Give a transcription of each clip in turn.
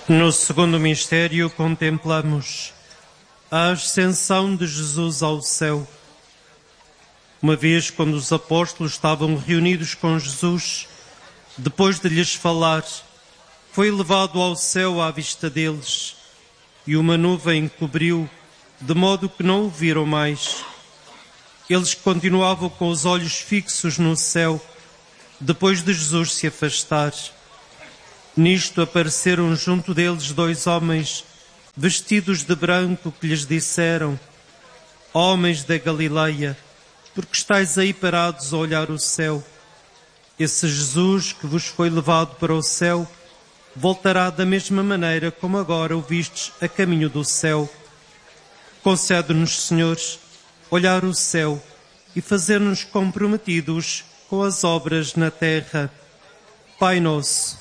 No segundo mistério, contemplamos a ascensão de Jesus ao céu. Uma vez, quando os apóstolos estavam reunidos com Jesus, depois de lhes falar, foi levado ao céu à vista deles, e uma nuvem cobriu, de modo que não o viram mais. Eles continuavam com os olhos fixos no céu, depois de Jesus se afastar. Nisto apareceram junto deles dois homens, vestidos de branco, que lhes disseram: Homens da Galileia, por que estáis aí parados a olhar o céu? Esse Jesus que vos foi levado para o céu voltará da mesma maneira como agora o vistes a caminho do céu. Concede-nos, Senhores, olhar o céu e fazer-nos comprometidos com as obras na terra. Pai nosso,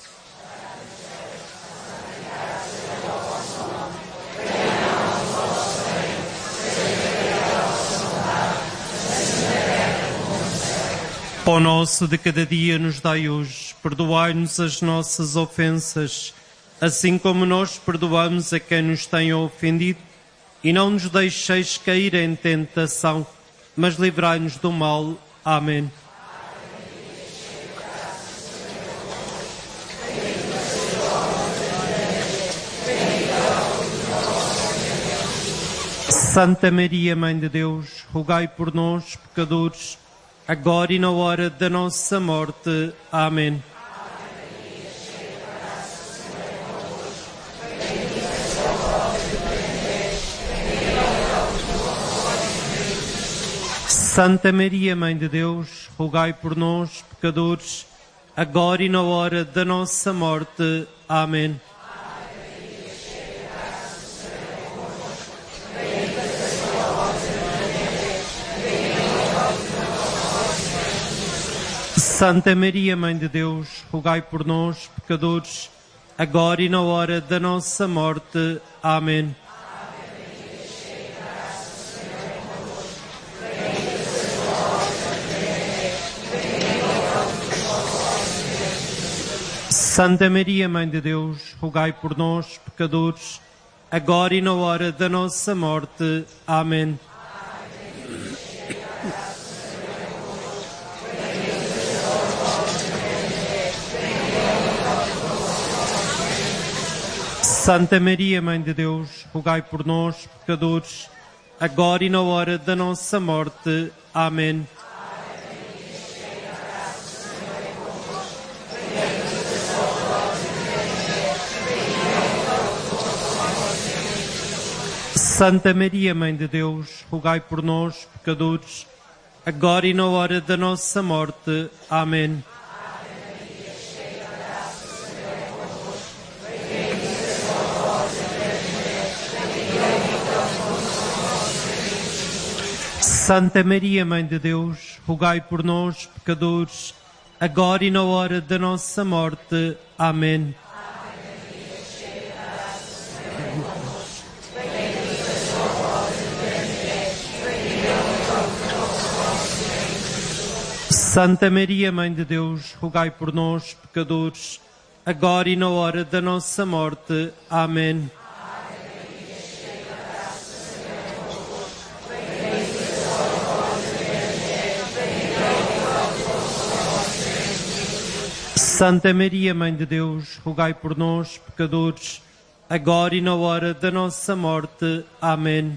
Pão nosso de cada dia nos dai hoje, perdoai-nos as nossas ofensas, assim como nós perdoamos a quem nos tem ofendido, e não nos deixeis cair em tentação, mas livrai-nos do mal. Amém. Santa Maria, Mãe de Deus, rogai por nós, pecadores, agora e na hora da nossa morte. Amém. Santa Maria, Mãe de Deus, rogai por nós, pecadores, agora e na hora da nossa morte. Amém. Santa Maria, Mãe de Deus, rogai por nós, pecadores, agora e na hora da nossa morte. Amém. Santa Maria, Mãe de Deus, rogai por nós, pecadores, agora e na hora da nossa morte. Amém. Santa Maria, Mãe de Deus, rogai por nós, pecadores, agora e na hora da nossa morte. Amém. Santa Maria, Mãe de Deus, rogai por nós, pecadores, agora e na hora da nossa morte. Amém. Santa Maria, Mãe de Deus, rogai por nós, pecadores, agora e na hora da nossa morte. Amém. Santa Maria, Mãe de Deus, rogai por nós, pecadores, agora e na hora da nossa morte. Amém. Santa Maria, Mãe de Deus, rogai por nós, pecadores, agora e na hora da nossa morte. Amém.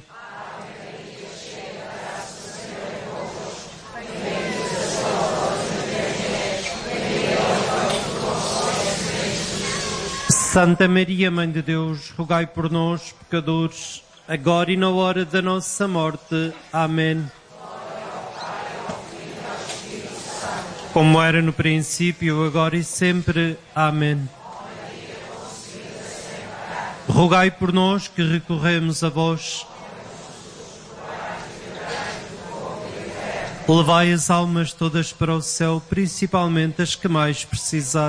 Santa Maria, Mãe de Deus, rogai por nós, pecadores, agora e na hora da nossa morte. Amém. Como era no princípio, agora e sempre. Amém. Rogai por nós que recorremos a vós. Levai as almas todas para o céu, principalmente as que mais precisarem.